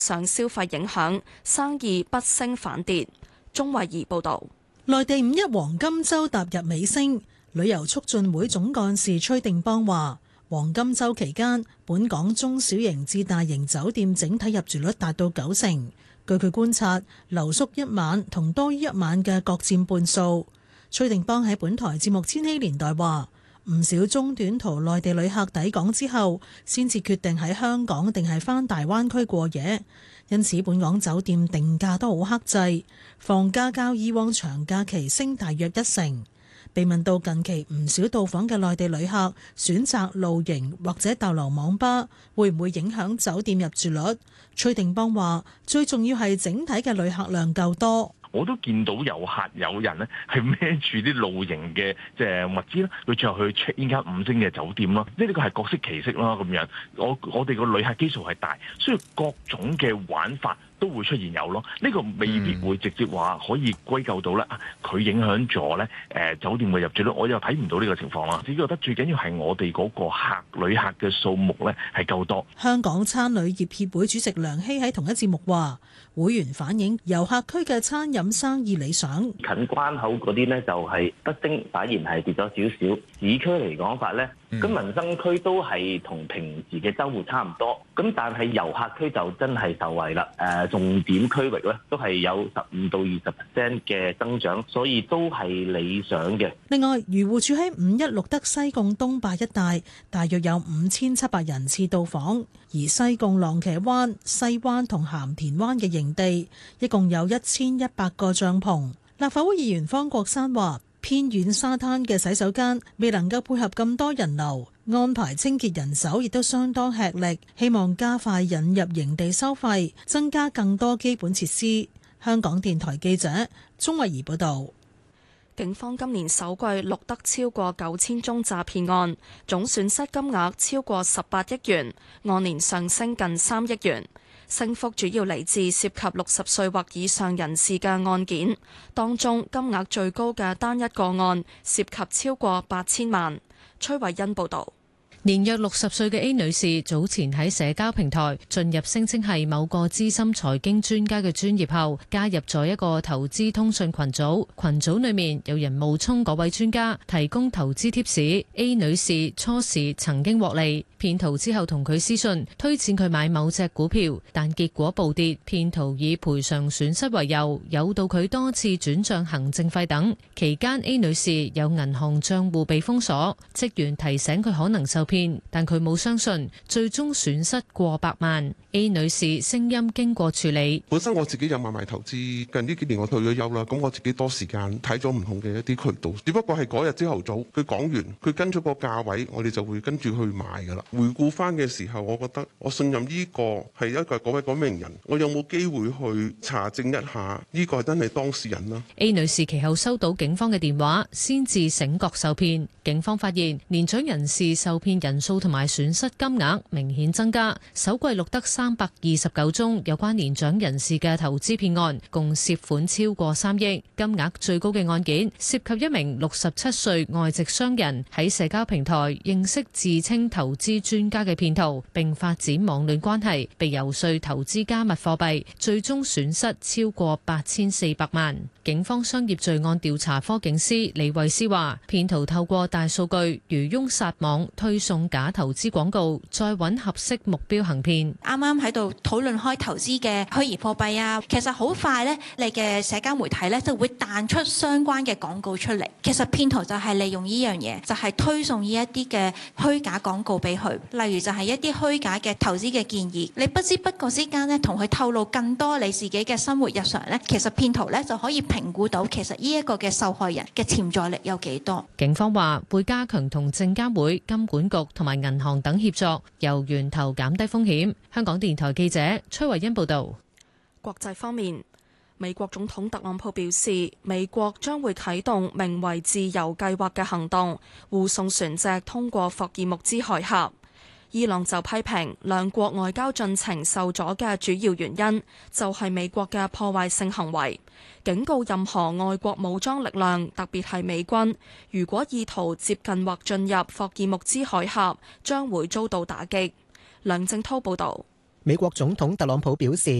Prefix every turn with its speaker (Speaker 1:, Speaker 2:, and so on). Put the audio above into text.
Speaker 1: 上消費影響，生意不升反跌。鍾慧儀報導。
Speaker 2: 內地五一黃金週踏入尾聲，旅遊促進會總幹事崔定邦話：黃金週期間，本港中小型至大型酒店整體入住率達到90%。據佢觀察，留宿一晚同多於一晚嘅各佔半數。崔定邦喺本台節目《千禧年代》話：唔少中短途內地旅客抵港之後，先至決定喺香港定係返大灣區過夜，因此本港酒店定價都好克制，房價較以往長假期升大約1成。被問到近期唔少到訪嘅內地旅客選擇露營或者逗留網吧，會唔會影響酒店入住率？崔定邦話：最重要係整體嘅旅客量夠多。
Speaker 3: 我都見到有人咧係孭住啲露營嘅即係物資啦，佢最後去 check in 間5星嘅酒店咯，呢個係各色其色啦咁樣。我哋個旅客基數係大，所以各種嘅玩法都會出現有咯。呢個未必會直接話可以歸咎到咧，佢影響咗咧酒店嘅入住率，我又睇唔到呢個情況啦。只覺得最緊要係我哋嗰個旅客嘅數目咧係夠多。
Speaker 2: 香港餐旅業協會主席梁希喺同一節目話，會員反映遊客區嘅餐飲生意理想，
Speaker 4: 近關口嗰啲呢就係不升，反而係跌咗少少。市區嚟講法呢，咁民生區都係同平時嘅週末差唔多。咁但係遊客區就真係受惠啦。重點區域呢都係有15到20% 嘅增長，所以都係理想嘅。
Speaker 2: 另外，漁護署喺5一錄得西貢東壩一帶大約有5700人次到訪，而西貢浪茄灣、西灣同鹹田灣嘅營地一共有1100個帳篷。立法會議員方國珊話：偏遠沙灘嘅洗手間未能夠配合咁多人流，安排清潔人手亦都相當吃力，希望加快引入營地收費，增加更多基本設施。香港電台記者鍾慧儀報道。
Speaker 1: 警方今年首季錄得超過9000宗詐騙案，總損失金額超過18億元，按年上升近3億元。升幅主要嚟自涉及60歲或以上人士嘅案件，當中金額最高嘅單一個案涉及超過8000萬。崔慧欣報導。
Speaker 5: 年約60歲嘅 A 女士早前喺社交平台進入聲稱係某個資深財經專家嘅專頁後，加入咗一個投資通訊群組。群組裏面有人冒充嗰位專家，提供投資貼士。A 女士初時曾經獲利，騙徒之後同佢私信推薦佢買某隻股票，但結果暴跌。騙徒以賠償損失為由，誘導佢多次轉賬行政費等。期間 A 女士有銀行賬戶被封鎖，職員提醒佢可能受騙，但佢冇相信，最終損失過百萬。A 女士聲音經過處理，
Speaker 6: 本身我自己有買賣投資，近呢幾年我退咗休啦，咁我自己多時間睇咗唔同嘅一啲渠道，只不過係嗰日朝頭早佢講完，佢跟咗個價位，我哋就會跟住去買噶啦。回顧翻嘅時候，我覺得我信任呢個係一個嗰位嗰名人，我有冇機會去查證一下呢個係真係當事人啦。
Speaker 5: A 女士其後收到警方嘅電話，先至醒覺受騙。警方發現年長人士受騙人數同埋損失金額明顯增加，首季錄得329宗有關年長人士嘅投資騙案，共涉款超過3億。金額最高嘅案件涉及一名67歲外籍商人喺社交平台認識自稱投資專家嘅騙徒，並發展網戀關係，被遊說投資加密貨幣，最終損失超過8400萬。警方商業罪案調查科警司李慧詩話：騙徒透過大數據漁翁撒網，推送假投資廣告，再揾合適目標行騙。
Speaker 7: 啱啱喺度討論開投資嘅虛擬貨幣啊，其實好快呢，你嘅社交媒體呢就會彈出相關嘅廣告出嚟。其實騙徒就係利用呢樣嘢，就係推送呢一啲嘅虛假廣告俾佢，例如就係一啲虛假嘅投資嘅建議。你不知不覺之間呢，同佢透露更多你自己嘅生活日常呢，其實騙徒呢就可以評估到其實呢一個嘅受害人嘅潛在力有幾多。
Speaker 5: 警方話會加強同證監會、金管局同埋銀行等協作，由源頭減低風險。香港電台記者崔慧欣報道。
Speaker 1: 國際方面，美國總統特朗普表示，美國將會啟動名為自由計劃嘅行動，護送船隻通過霍爾木茲海峽。伊朗就批評兩國外交進程受阻嘅主要原因就係美國嘅破壞性行為，警告任何外國武裝力量，特別係美軍，如果意圖接近或進入霍爾木茲海峽，將會遭到打擊。梁正濤報道。
Speaker 8: 美國總統特朗普表示，